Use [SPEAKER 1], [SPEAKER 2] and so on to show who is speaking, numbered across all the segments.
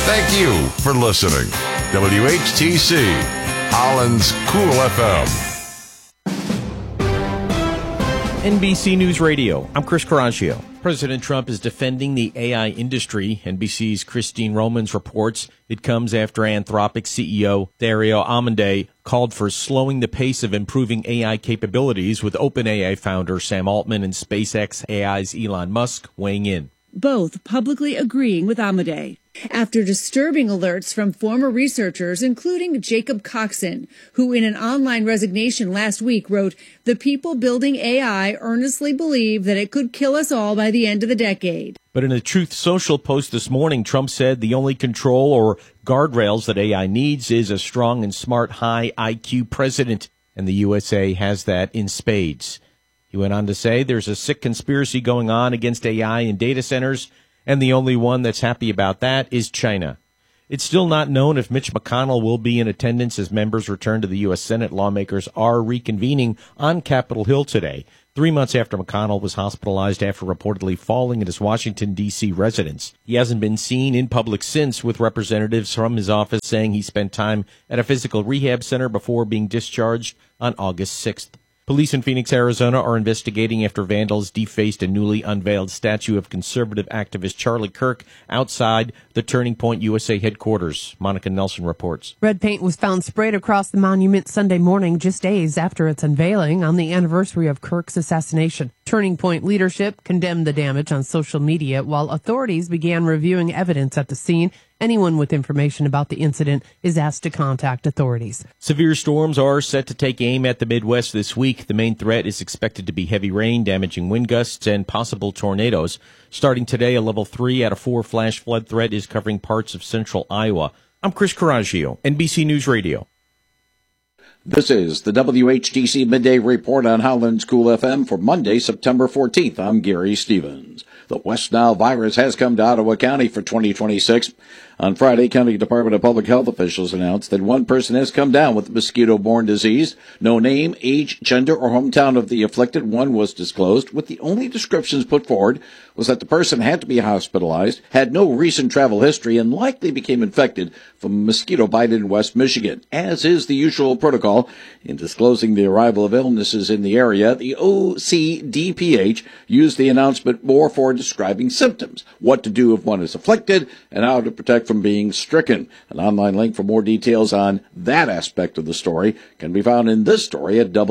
[SPEAKER 1] Thank you for listening. WHTC, Holland's Cool FM.
[SPEAKER 2] NBC News Radio. I'm Chris Caraccio. President Trump is defending the AI industry. NBC's Christine Romans reports it comes after Anthropic CEO Dario Amodei called for slowing the pace of improving AI capabilities, with OpenAI founder Sam Altman and SpaceX AI's Elon Musk weighing in.
[SPEAKER 3] Both publicly agreeing with Amodei after disturbing alerts from former researchers, including Jacob Coxon, who in an online resignation last week wrote, "The people building AI earnestly believe that it could kill us all by the end of the decade."
[SPEAKER 2] But in a Truth Social post this morning, Trump said the only control or guardrails that AI needs is a strong and smart, high IQ president, and the USA has that in spades. He went on to say there's a sick conspiracy going on against AI in data centers, and the only one that's happy about that is China. It's still not known if Mitch McConnell will be in attendance as members return to the U.S. Senate. Lawmakers are reconvening on Capitol Hill today, 3 months after McConnell was hospitalized after reportedly falling at his Washington, D.C. residence. He hasn't been seen in public since, with representatives from his office saying he spent time at a physical rehab center before being discharged on August 6th. Police in Phoenix, Arizona are investigating after vandals defaced a newly unveiled statue of conservative activist Charlie Kirk outside the Turning Point USA headquarters. Monica Nelson reports.
[SPEAKER 4] Red paint was found sprayed across the monument Sunday morning, just days after its unveiling on the anniversary of Kirk's assassination. Turning Point leadership condemned the damage on social media, while authorities began reviewing evidence at the scene. Anyone with information about the incident is asked to contact authorities.
[SPEAKER 2] Severe storms are set to take aim at the Midwest this week. The main threat is expected to be heavy rain, damaging wind gusts, and possible tornadoes. Starting today, a level 3 out of 4 flash flood threat is covering parts of central Iowa. I'm Chris Caraccio, NBC News Radio.
[SPEAKER 5] This is the WHTC Midday Report on Holland's Cool FM for Monday, September 14th. I'm Gary Stevens. The West Nile virus has come to Ottawa County for 2026. On Friday, County Department of Public Health officials announced that one person has come down with the mosquito-borne disease. No name, age, gender, or hometown of the afflicted one was disclosed, with the only descriptions put forward was that the person had to be hospitalized, had no recent travel history, and likely became infected from a mosquito bite in West Michigan. As is the usual protocol in disclosing the arrival of illnesses in the area, the OCDPH used the announcement more for describing symptoms, what to do if one is afflicted, and how to protect from being stricken. An online link for more details on that aspect of the story can be found in this story at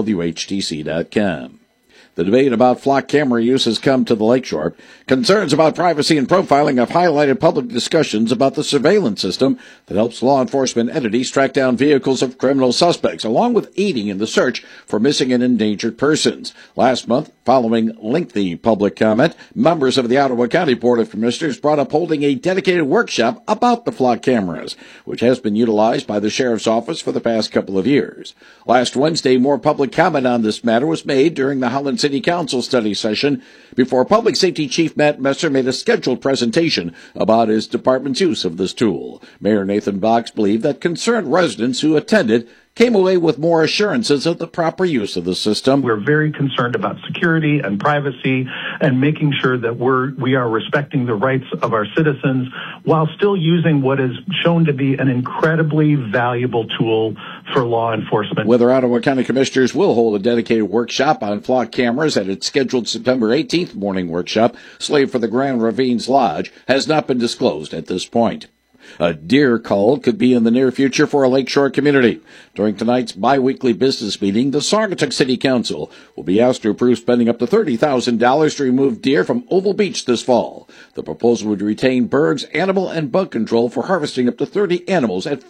[SPEAKER 5] WHTC.com. The debate about flock camera use has come to the Lakeshore. Concerns about privacy and profiling have highlighted public discussions about the surveillance system that helps law enforcement entities track down vehicles of criminal suspects, along with aiding in the search for missing and endangered persons. Last month, following lengthy public comment, members of the Ottawa County Board of Commissioners brought up holding a dedicated workshop about the flock cameras, which has been utilized by the Sheriff's Office for the past couple of years. Last Wednesday, more public comment on this matter was made during the Holland City Council study session before Public Safety Chief Matt Messer made a scheduled presentation about his department's use of this tool. Mayor Nathan Box believed that concerned residents who attended came away with more assurances of the proper use of the system.
[SPEAKER 6] We're very concerned about security and privacy and making sure that we are respecting the rights of our citizens while still using what is shown to be an incredibly valuable tool for law enforcement.
[SPEAKER 5] Whether Ottawa County Commissioners will hold a dedicated workshop on flock cameras at its scheduled September 18th morning workshop, slated for the Grand Ravines Lodge, has not been disclosed at this point. A deer cull could be in the near future for a Lakeshore community. During tonight's bi-weekly business meeting, the Saugatuck City Council will be asked to approve spending up to $30,000 to remove deer from Oval Beach this fall. The proposal would retain birds, animal, and bug control for harvesting up to 30 animals at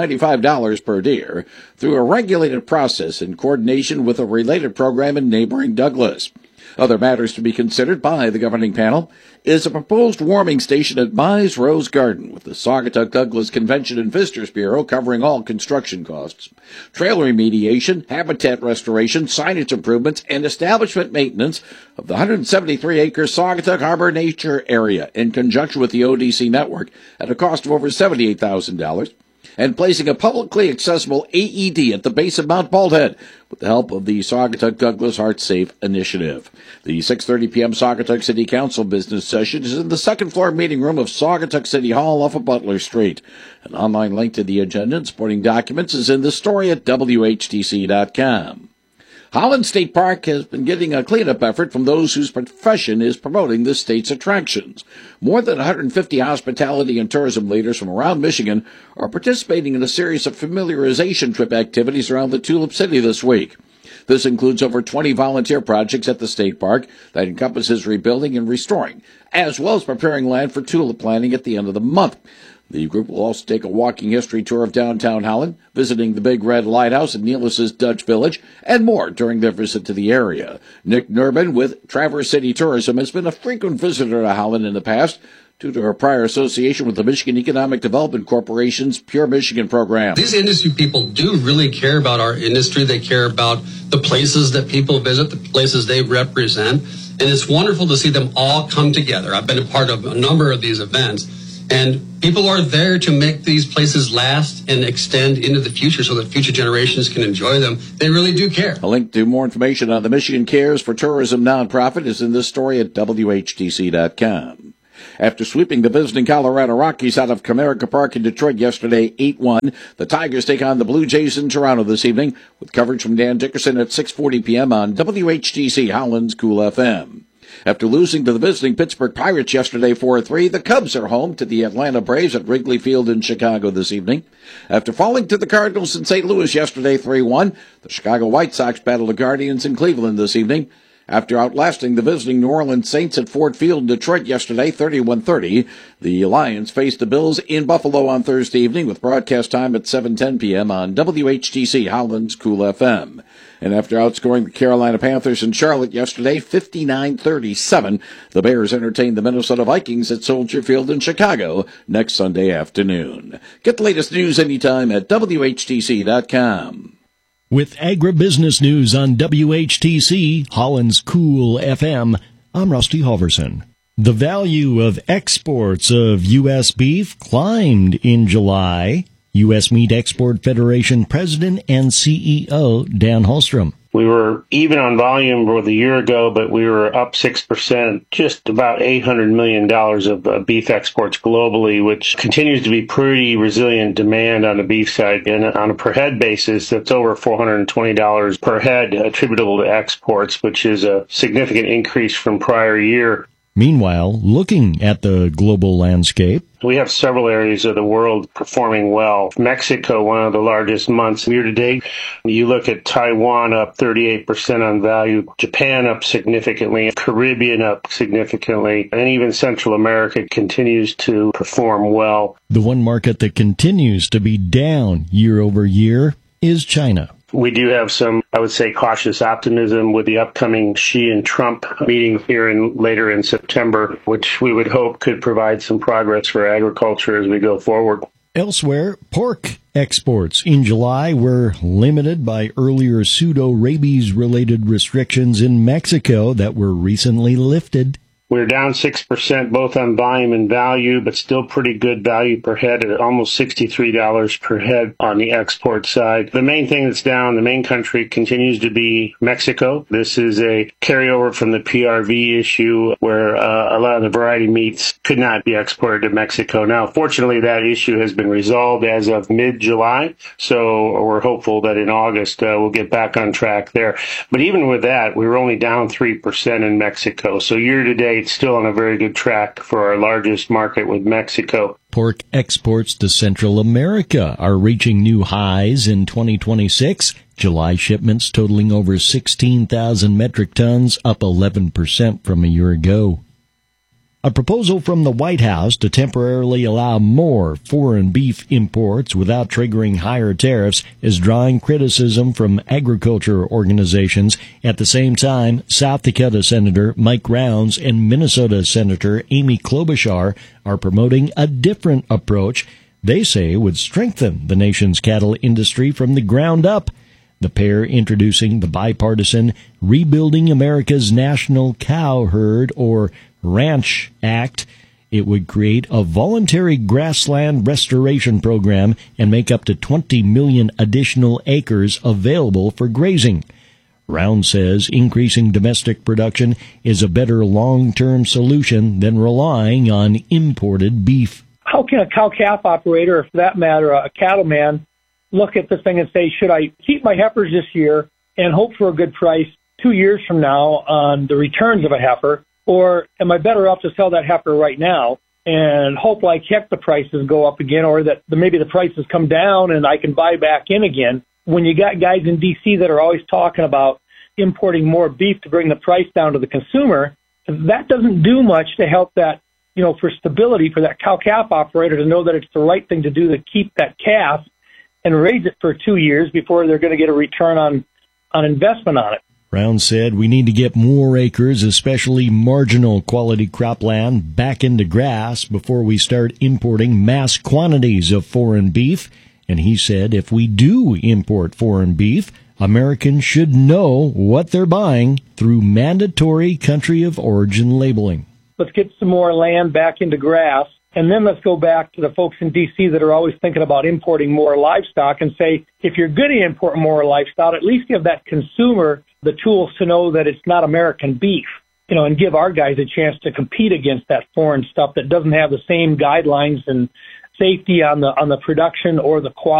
[SPEAKER 5] $495 per deer through a regulated process in coordination with a related program in neighboring Douglas. Other matters to be considered by the governing panel is a proposed warming station at Mize Rose Garden, with the Saugatuck Douglas Convention and Visitors Bureau covering all construction costs. Trail remediation, habitat restoration, signage improvements, and establishment maintenance of the 173-acre Saugatuck Harbor Nature Area in conjunction with the ODC network at a cost of over $78,000. and placing a publicly accessible AED at the base of Mount Baldhead with the help of the Saugatuck Douglas Heart Safe Initiative. The 6:30 p.m. Saugatuck City Council business session is in the second floor meeting room of Saugatuck City Hall off of Butler Street. An online link to the agenda and supporting documents is in the story at WHTC.com. Holland State Park has been getting a cleanup effort from those whose profession is promoting the state's attractions. More than 150 hospitality and tourism leaders from around Michigan are participating in a series of familiarization trip activities around the Tulip City this week. This includes over 20 volunteer projects at the state park that encompasses rebuilding and restoring, as well as preparing land for tulip planting at the end of the month. The group will also take a walking history tour of downtown Holland, visiting the Big Red Lighthouse and Neelis's Dutch Village, and more during their visit to the area. Nick Nurbin with Traverse City Tourism has been a frequent visitor to Holland in the past due to her prior association with the Michigan Economic Development Corporation's Pure Michigan program.
[SPEAKER 7] These industry people do really care about our industry. They care about the places that people visit, the places they represent, and it's wonderful to see them all come together. I've been a part of a number of these events. And people are there to make these places last and extend into the future so that future generations can enjoy them. They really do care.
[SPEAKER 5] A link to more information on the Michigan Cares for Tourism nonprofit is in this story at WHTC.com. After sweeping the visiting Colorado Rockies out of Comerica Park in Detroit yesterday 8-1, the Tigers take on the Blue Jays in Toronto this evening with coverage from Dan Dickerson at 6:40 p.m. on WHTC Holland's Cool FM. After losing to the visiting Pittsburgh Pirates yesterday 4-3, the Cubs are home to the Atlanta Braves at Wrigley Field in Chicago this evening. After falling to the Cardinals in St. Louis yesterday 3-1, the Chicago White Sox battle the Guardians in Cleveland this evening. After outlasting the visiting New Orleans Saints at Ford Field in Detroit yesterday 31-30, the Lions face the Bills in Buffalo on Thursday evening with broadcast time at 7:10 p.m. on WHTC Holland's Cool FM. And after outscoring the Carolina Panthers in Charlotte yesterday 59-37, the Bears entertain the Minnesota Vikings at Soldier Field in Chicago next Sunday afternoon. Get the latest news anytime at WHTC.com.
[SPEAKER 8] With agribusiness news on WHTC, Holland's Cool FM, I'm Rusty Halverson. The value of exports of U.S. beef climbed in July. U.S. Meat Export Federation President and CEO Dan Holstrom.
[SPEAKER 9] We were even on volume with a year ago, but we were up 6%, just about $800 million of beef exports globally, which continues to be pretty resilient demand on the beef side. And on a per head basis, that's over $420 per head attributable to exports, which is a significant increase from prior year.
[SPEAKER 8] Meanwhile, looking at the global landscape,
[SPEAKER 9] we have several areas of the world performing well. Mexico, one of the largest months year to date. You look at Taiwan up 38% on value, Japan up significantly, Caribbean up significantly, and even Central America continues to perform well.
[SPEAKER 8] The one market that continues to be down year over year is China.
[SPEAKER 9] We do have some, I would say, cautious optimism with the upcoming Xi and Trump meeting here later in September, which we would hope could provide some progress for agriculture as we go forward.
[SPEAKER 8] Elsewhere, pork exports in July were limited by earlier pseudo-rabies-related restrictions in Mexico that were recently lifted.
[SPEAKER 9] We're down 6% both on volume and value, but still pretty good value per head at almost $63 per head on the export side. The main thing that's down, the main country continues to be Mexico. This is a carryover from the PRV issue where a lot of the variety meats could not be exported to Mexico. Now, fortunately, that issue has been resolved as of mid-July, so we're hopeful that in August we'll get back on track there. But even with that, we were only down 3% in Mexico. So year to date, it's still on a very good track for our largest market with Mexico.
[SPEAKER 8] Pork exports to Central America are reaching new highs in 2026. July shipments totaling over 16,000 metric tons, up 11% from a year ago. A proposal from the White House to temporarily allow more foreign beef imports without triggering higher tariffs is drawing criticism from agriculture organizations. At the same time, South Dakota Senator Mike Rounds and Minnesota Senator Amy Klobuchar are promoting a different approach they say would strengthen the nation's cattle industry from the ground up. The pair introducing the bipartisan Rebuilding America's National Cow Herd, or Ranch Act. It would create a voluntary grassland restoration program and make up to 20 million additional acres available for grazing. Round says increasing domestic production is a better long-term solution than relying on imported beef.
[SPEAKER 10] How can a cow-calf operator, or for that matter, a cattleman, look at this thing and say, should I keep my heifers this year and hope for a good price 2 years from now on the returns of a heifer, or am I better off to sell that heifer right now and hope like heck the prices go up again, or that maybe the prices come down and I can buy back in again? When you got guys in D.C. that are always talking about importing more beef to bring the price down to the consumer, that doesn't do much to help that, for stability for that cow-calf operator to know that it's the right thing to do to keep that calf and raise it for 2 years before they're going to get a return on investment on it.
[SPEAKER 8] Round said we need to get more acres, especially marginal quality cropland, back into grass before we start importing mass quantities of foreign beef. And he said if we do import foreign beef, Americans should know what they're buying through mandatory country of origin labeling.
[SPEAKER 10] Let's get some more land back into grass, and then let's go back to the folks in D.C. that are always thinking about importing more livestock and say, if you're going to import more livestock, at least give that consumer the tools to know that it's not American beef, and give our guys a chance to compete against that foreign stuff that doesn't have the same guidelines and safety on the production or the quality.